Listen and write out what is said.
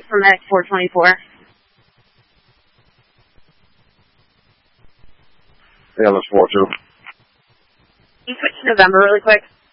from X424. Yeah, let's 4-2. Can you switch to November really quick?